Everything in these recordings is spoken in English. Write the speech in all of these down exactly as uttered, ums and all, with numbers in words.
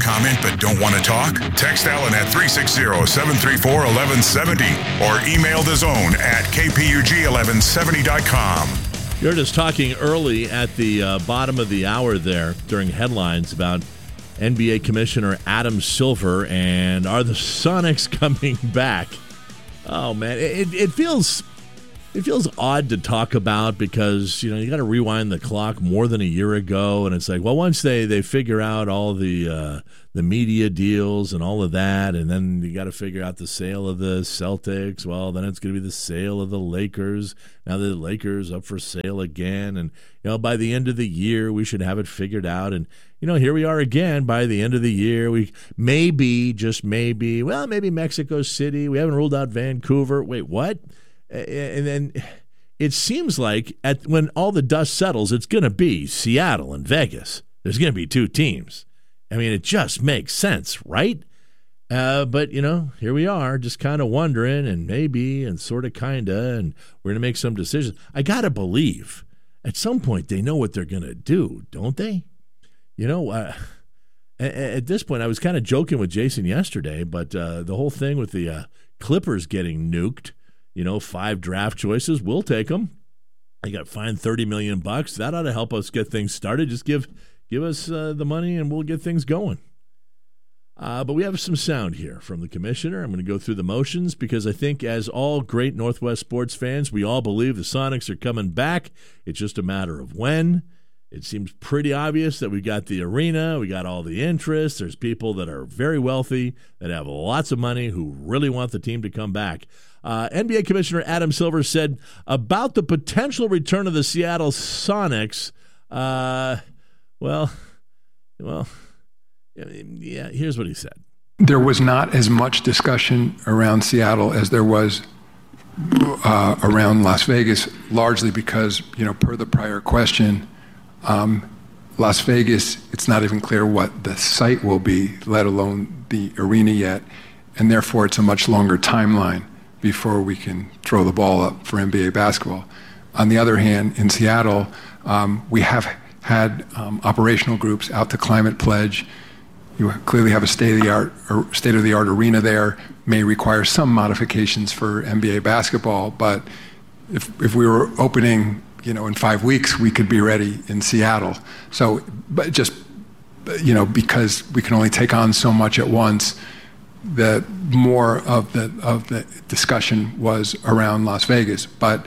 comment but don't want to talk? Text Alan at three six zero, seven three four, one one seven zero or email the zone at k p u g eleven seventy dot com. You're just talking early at the uh, bottom of the hour there during headlines about N B A Commissioner Adam Silver and are the Sonics coming back? Oh, man, it, it feels... It feels odd to talk about because, you know, you got to rewind the clock more than a year ago. And it's like, well, once they, they figure out all the uh, the media deals and all of that, and then you got to figure out the sale of the Celtics. Well, then it's going to be the sale of the Lakers. Now the Lakers up for sale again. And, you know, by the end of the year, we should have it figured out. And, you know, here we are again by the end of the year. We maybe, just maybe, well, maybe Mexico City. We haven't ruled out Vancouver. Wait, what? And then it seems like at when all the dust settles, it's going to be Seattle and Vegas. There's going to be two teams. I mean, it just makes sense, right? Uh, but, you know, here we are just kind of wondering and maybe and sort of kind of, and we're going to make some decisions. I got to believe at some point they know what they're going to do, don't they? You know, uh, at, at this point, I was kind of joking with Jason yesterday, but uh, the whole thing with the uh, Clippers getting nuked, you know, five draft choices, we'll take them. They got fined thirty million bucks. That ought to help us get things started. Just give give us uh, the money and we'll get things going. Uh, but we have some sound here from the commissioner. I'm going to go through the motions because I think as all great Northwest sports fans, we all believe the Sonics are coming back. It's just a matter of when. It seems pretty obvious that we got the arena, we got all the interest. There's people that are very wealthy, that have lots of money, who really want the team to come back. Uh, N B A Commissioner Adam Silver said about the potential return of the Seattle Sonics, uh, well, well, yeah, here's what he said. There was not as much discussion around Seattle as there was uh, around Las Vegas, largely because, you know, per the prior question, Um, Las Vegas, it's not even clear what the site will be, let alone the arena yet, and therefore it's a much longer timeline before we can throw the ball up for N B A basketball. On the other hand, in Seattle, um, we have had um, operational groups out to Climate Pledge. You clearly have a state-of-the-art or state-of-the-art arena there, may require some modifications for N B A basketball, but if if we were opening, you know, in five weeks, we could be ready in Seattle. So, but just, you know, because we can only take on so much at once, the more of the of the discussion was around Las Vegas. But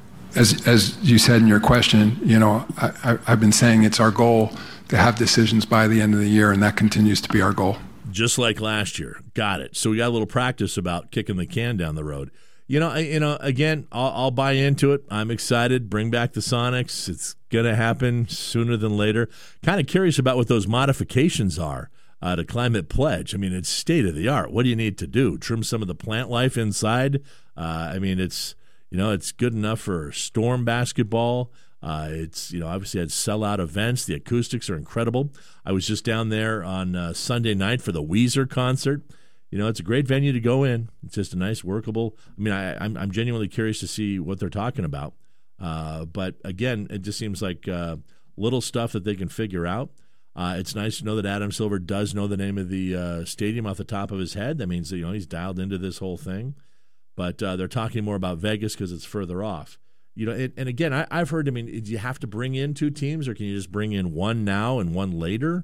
as as you said in your question, you know, I, I, I've been saying it's our goal to have decisions by the end of the year, and that continues to be our goal. Just like last year. Got it. So we got a little practice about kicking the can down the road. You know, I, you know. Again, I'll, I'll buy into it. I'm excited. Bring back the Sonics. It's going to happen sooner than later. Kind of curious about what those modifications are uh, to Climate Pledge. I mean, it's state of the art. What do you need to do? Trim some of the plant life inside? Uh, I mean, it's you know, it's good enough for storm basketball. Uh, it's, you know, obviously had sellout events. The acoustics are incredible. I was just down there on uh, Sunday night for the Weezer concert. You know, it's a great venue to go in. It's just a nice, workable. I mean, I, I'm I'm genuinely curious to see what they're talking about. Uh, but again, it just seems like uh, little stuff that they can figure out. Uh, it's nice to know that Adam Silver does know the name of the uh, stadium off the top of his head. That means that, you know, he's dialed into this whole thing. But uh, they're talking more about Vegas because it's further off. You know, it, and again, I, I've heard. I mean, do you have to bring in two teams, or can you just bring in one now and one later?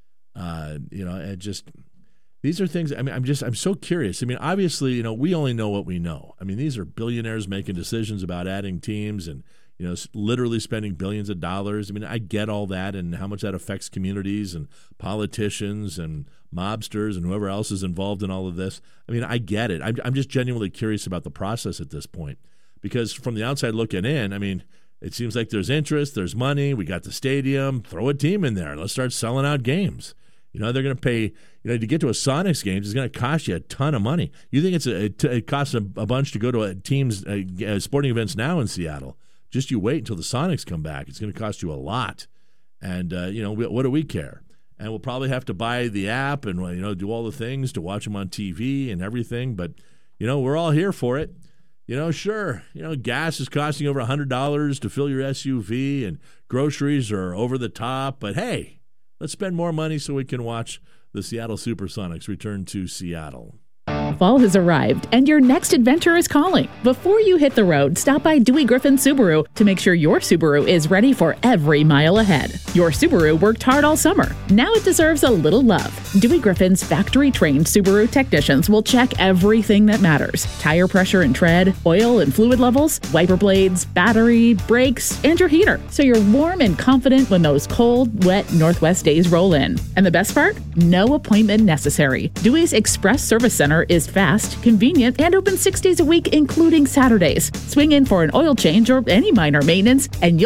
Uh, you know, it just. These are things, I mean, I'm just, I'm so curious. I mean, obviously, you know, we only know what we know. I mean, these are billionaires making decisions about adding teams and, you know, literally spending billions of dollars. I mean, I get all that and how much that affects communities and politicians and mobsters and whoever else is involved in all of this. I mean, I get it. I'm, I'm just genuinely curious about the process at this point because from the outside looking in, I mean, it seems like there's interest, there's money, we got the stadium, throw a team in there and let's start selling out games. You know, they're going to pay, you know, to get to a Sonics game, it's going to cost you a ton of money. You think it's a, it, it costs a, a bunch to go to a team's uh, sporting events now in Seattle. Just you wait until the Sonics come back. It's going to cost you a lot. And, uh, you know, we, what do we care? And we'll probably have to buy the app and, you know, do all the things to watch them on T V and everything. But, you know, we're all here for it. You know, sure, you know, gas is costing over one hundred dollars to fill your S U V and groceries are over the top. But, hey, let's spend more money so we can watch the Seattle Supersonics return to Seattle. Fall has arrived, and your next adventure is calling. Before you hit the road, stop by Dewey Griffin Subaru to make sure your Subaru is ready for every mile ahead. Your Subaru worked hard all summer. Now it deserves a little love. Dewey Griffin's factory-trained Subaru technicians will check everything that matters. Tire pressure and tread, oil and fluid levels, wiper blades, battery, brakes, and your heater. So you're warm and confident when those cold, wet Northwest days roll in. And the best part? No appointment necessary. Dewey's Express Service Center is fast, convenient, and open six days a week, including Saturdays. Swing in for an oil change or any minor maintenance, and you'll